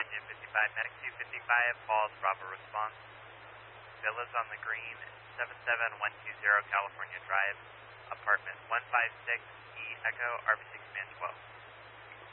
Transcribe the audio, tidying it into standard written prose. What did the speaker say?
California 55, Medic 255, Falls, Bravo response. Villas on the Green, 77120 California Drive, apartment 156, E Echo, RBC Command 12.